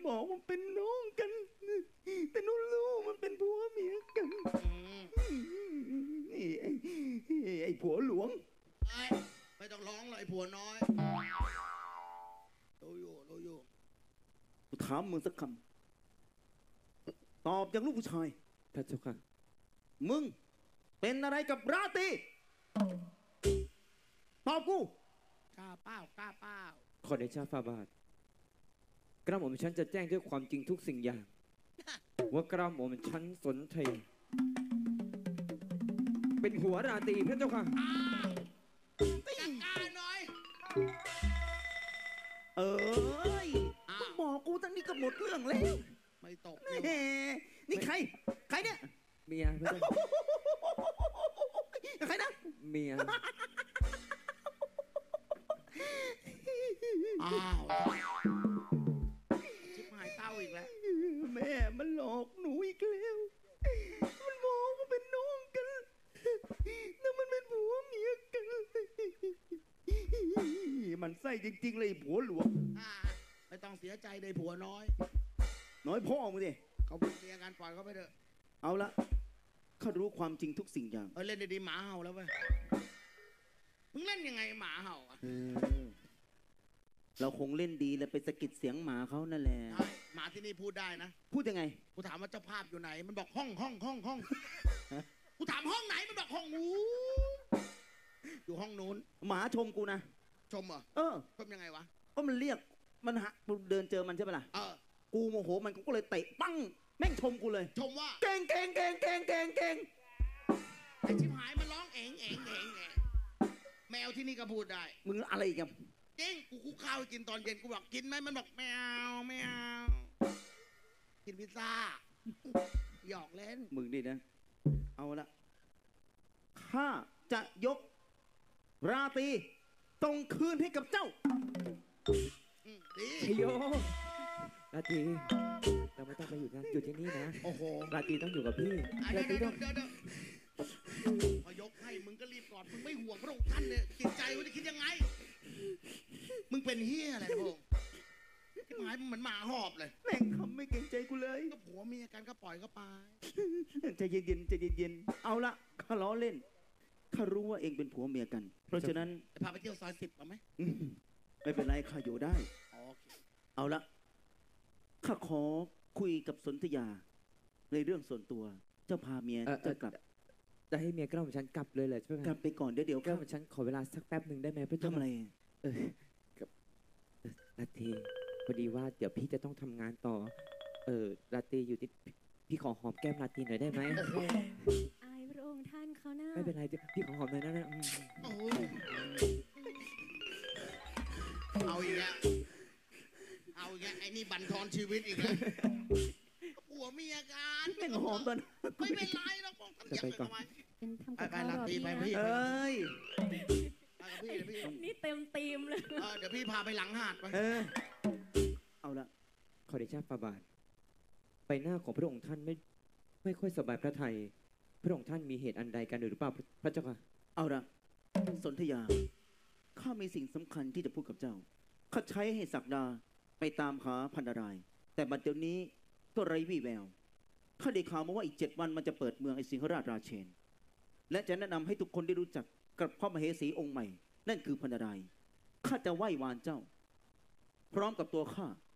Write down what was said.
บอกว่าเป็นน้องกันแต่หนูรู้มันเป็นผัวเมียกันนี่ไอ้ผัวหลวงไม่ต้องร้องเลยผัวน้อยรู้อยู่กูถามมึงสักคำตอบอย่างลูกผู้ชายพระเจ้าค่ะมึงเป็นอะไรกับราตรีตอบกูกล้าเป้าขอเดชะฝ่าบาทกระหม่อมฉันจะแจ้งด้วยความจริงทุกสิ่งอย่าง ว่ากระหม่อมฉันสนธยาเป็นหัวราตรีพระเจ้าค่ะกล้าหน่อยมึงบอกกูตั้งนี้ก็หมดเรื่องแล้วไม่ตกนี่ใครเนี่ยเมียพระเจ้าใครนะเมียชิบหายเต้าอีกแล้วแม่มันหลอกหนูอีกแล้วมันบอกว่าเป็นน้องกันแต่มันเป็นผัวเมียกันมันไส้จริงๆเลยผัวหลวงไม่ต้องเสียใจเลยผัวน้อยพ่อมึงดิเขาเคลียร์กันปล่อยเขาไปเถอะเอาละข้ารู้ความจริงทุกสิ่งอย่างเล่นดีๆหมาเห่าแล้วเว้ยมึงเล่นยังไงหมาเห่าอ่ะเราคงเล่นดีแล้วไปสะกิดเสียงหมาเขานั่นแหละหมาที่นี่พูดได้นะพูดยังไงกูถามว่าเจ้าภาพอยู่ไหนมันบอกห้องกูถามห้องไหนมันบอกห้องงูอยู่ห้องนู้นหมาชมกูนะชมเหรอชมยังไงวะก็มันเรียกมันหะเดินเจอมันใช่ไหมล่ะกูโมโหมันก็เลยเตะปั้งแม่งชมกูเลยชมว่าเก่งไอ้ชิบหายมันร้องเองแมวที่นี่ก็พูดได้มึงอะไรอีกันจริงกูคุกข้าวกินตอนเย็นกูบอกกินไหมมันบอกไม่เอากินพิซซ่าหยอกเล่นมึงนี่นะเอาละข้าจะยกราตรีตรงคืนให้กับเจ้าดีโยราตรีเราไม่ต้องไปอยู่ที่นี่นะโอ้โหราตรีต้องอยู่กับพี่ราตรีต้องพอยกให้มึงก็รีบกอดมึงไม่ห่วงพระองค์ท่านเนี่ยจิตใจมึงจะคิดยังไงมึงเป็นเฮียอะไรพระองค์ที่หมายมึงเหมือนหมาหอบเลยแม่งทำไม่เกรงใจกูเลยก็ผัวเมียกันก็ปล่อยก็ไปใจเย็นเอาละข้าล้อเล่นข้ารู้ว่าเองเป็นผัวเมียกันเพราะฉะนั้นจะพาไปเที่ยวซอย10เอาไหมไม่เป็นไรข้าอยู่ได้เอาละข้าขอคุยกับสนธยาในเรื่องส่วนตัวเจ้าพาเมียจะกลับจะให้เมียกระหม่อมฉันกลับเลยเหรอใช่ไหมกลับไปก่อนเดี๋ยวกระหม่อมฉันขอเวลาสักแป๊บหนึ่งได้ไหมเพื่อทำอะไรกับราตรีพอดีว่าเดี๋ยวพี่จะต้องทำงานต่อราตรีอยู่ที่พี่ขอหอมแก้มราตรีหน่อยได้ไหมอายพระองค์ท่านเขาหน้าไม่เป็นไรพี่ขอหอมหน่อยนะเอาอีกแล้วไอ้นี่บั่นทอนชีวิตอีกแล้วผัวเมียกันไม่หอมตอนไม่เป็นไรหรอกบอกทำอย่างไรเป็นทำกับข้าวรอพี่ไปพี่นี่เต็มตีมเลยเดี๋ยวพี่พาไปหลังหาดไปเอาละขอเดชะฝ่าบาทใบหน้าของพระองค์ท่านไม่ค่อยสบายพระทัยพระองค์ท่านมีเหตุอันใดกันหรือเปล่าพระเจ้าค่ะเอาละสนธยาข้ามีสิ่งสำคัญที่จะพูดกับเจ้าข้าใช้ให้ศักดาไปตามหาพันดารายแต่บัดเดี๋ยวนี้ก็ไร้วี่แววข้าได้ข่าวมาว่าอีก7 วันมันจะเปิดเมืองไอสิงหราชราเชนและจะแนะนำให้ทุกคนได้รู้จักกับพระมเหสีองค์ใหม่นั่นคือพันดารายข้าจะไหว้วานเจ้าพร้อมกับตัวข้า